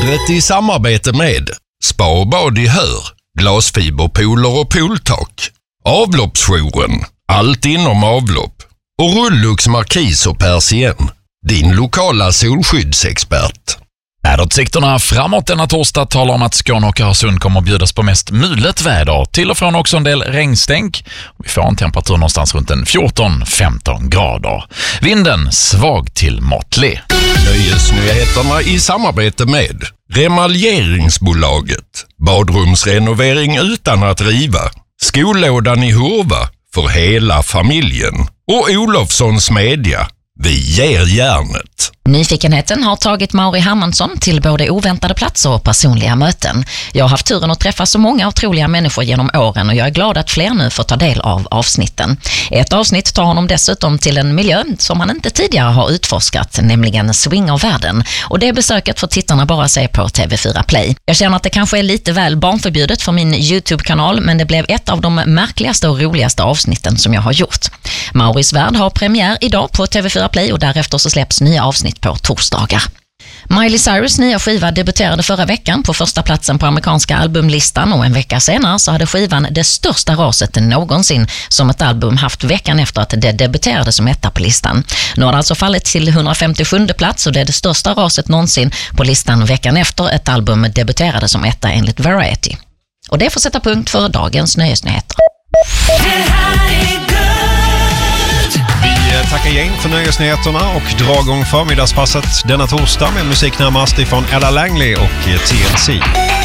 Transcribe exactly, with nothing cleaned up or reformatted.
Vädret i samarbete med Spa och bad i Hör, glasfiberpooler och pooltak, Avloppsjouren, allt inom avlopp och Rullux Markis och Persien, din lokala solskyddsexpert. Väderutsikterna framåt denna torsdag talar om att Skåne och Öresund kommer att bjudas på mest mulet väder. Till och från också en del regnstänk. Vi får en temperatur någonstans runt en fjorton femton grader. Vinden svag till måttlig. Nöjesnyheterna i samarbete med Remaljeringsbolaget, badrumsrenovering utan att riva, Skolådan i Hurva för hela familjen och Olofssons Media. Vi ger järnet. Nyfikenheten har tagit Mauri Hermansson till både oväntade platser och personliga möten. Jag har haft turen att träffa så många otroliga människor genom åren och jag är glad att fler nu får ta del av avsnitten. Ett avsnitt tar honom dessutom till en miljö som han inte tidigare har utforskat, nämligen swingervärlden. Och det besöket får tittarna bara se på T V fyra Play. Jag känner att det kanske är lite väl barnförbjudet för min YouTube-kanal, men det blev ett av de märkligaste och roligaste avsnitten som jag har gjort. Mauris värld har premiär idag på T V fyra Play och därefter så släpps nya avsnitt på torsdagar. Miley Cyrus nya skiva debuterade förra veckan på första platsen på amerikanska albumlistan och en vecka senare så hade skivan det största raset någonsin som ett album haft veckan efter att det debuterade som etta på listan. Nu har det alltså fallit till hundrafemtiosjunde plats och det är det största raset någonsin på listan veckan efter ett album debuterade som etta enligt Variety. Och det får sätta punkt för dagens nöjesnyheter. Vi tackar igen för nöjesnyheterna och drar igång förmiddagspasset denna torsdag med musik närmast ifrån Ella Langley och T N C.